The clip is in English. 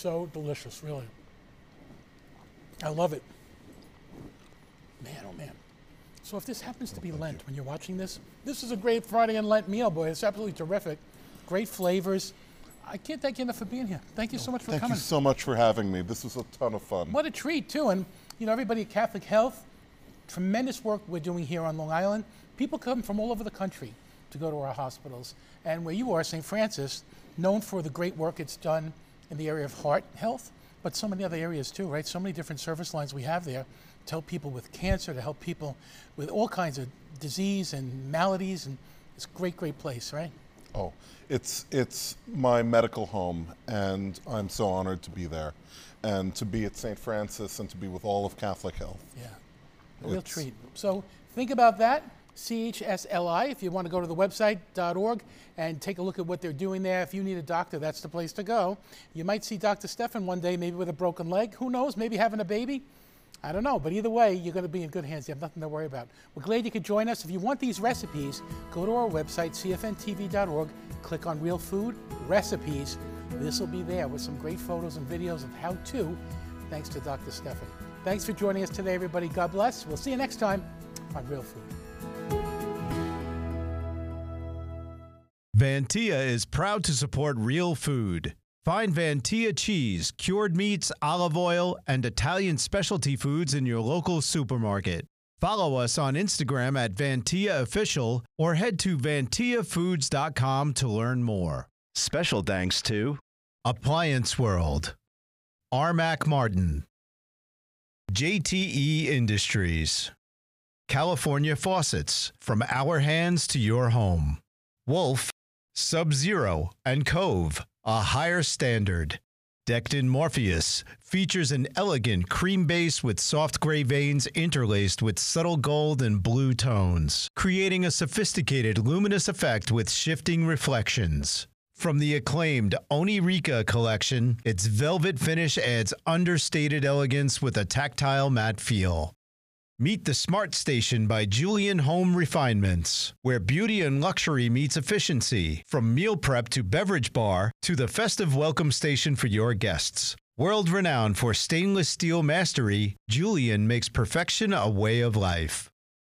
so delicious, really. I love it. Man, oh man. So if this happens to be Lent, when you're watching this, this is a great Friday and Lent meal, boy. It's absolutely terrific. Great flavors. I can't thank you enough for being here. Thank you so much for coming. Thank you so much for having me. This was a ton of fun. What a treat, too. And, you know, everybody at Catholic Health, tremendous work we're doing here on Long Island. People come from all over the country to go to our hospitals. And where you are, St. Francis, known for the great work it's done in the area of heart health, but so many other areas too, right? So many different service lines we have there to help people with cancer, to help people with all kinds of disease and maladies, and it's a great, great place, right? Oh, it's my medical home, and I'm so honored to be there, and to be at St. Francis, and to be with all of Catholic Health. Yeah, a real treat. So think about that, CHSLI, if you want to go to the website.org and take a look at what they're doing there. If you need a doctor, that's the place to go. You might see Dr. Stefan one day, maybe with a broken leg. Who knows, maybe having a baby. I don't know, but either way, you're going to be in good hands. You have nothing to worry about. We're glad you could join us. If you want these recipes, go to our website, cfntv.org, click on Real Food Recipes. This will be there with some great photos and videos of how-to, thanks to Dr. Stefan. Thanks for joining us today, everybody. God bless. We'll see you next time on Real Food. Vantia is proud to support Real Food. Find Vantia cheese, cured meats, olive oil, and Italian specialty foods in your local supermarket. Follow us on Instagram at Vantia Official or head to vantiafoods.com to learn more. Special thanks to Appliance World, Armac Martin, JTE Industries, California Faucets, from our hands to your home, Wolf, Sub-Zero, and Cove, a higher standard. Decked Morpheus features an elegant cream base with soft gray veins interlaced with subtle gold and blue tones, creating a sophisticated luminous effect with shifting reflections. From the acclaimed Onirica collection, its velvet finish adds understated elegance with a tactile matte feel. Meet the Smart Station by Julian Home Refinements, where beauty and luxury meets efficiency, from meal prep to beverage bar to the festive welcome station for your guests. World-renowned for stainless steel mastery, Julian makes perfection a way of life.